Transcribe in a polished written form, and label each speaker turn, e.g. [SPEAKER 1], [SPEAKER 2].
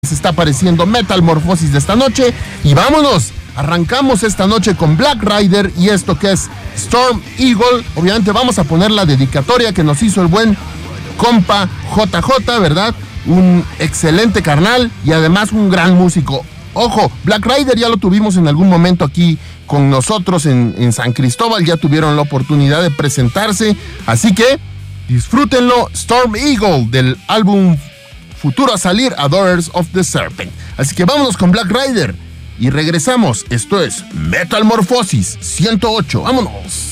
[SPEAKER 1] Se está apareciendo Metamorfosis de esta noche y vámonos, arrancamos esta noche con Black Rider y esto que es Storm Eagle. Obviamente vamos a poner la dedicatoria que nos hizo el buen compa JJ, ¿verdad? Un excelente carnal y además un gran músico. Ojo, Black Rider ya lo tuvimos en algún momento aquí con nosotros en San Cristóbal, ya tuvieron la oportunidad de presentarse, así que disfrútenlo. Storm Eagle del álbum futuro a salir, Adorers of the Serpent. Así que vámonos con Black Rider y regresamos. Esto es Metamorfosis 108. ¡Vámonos!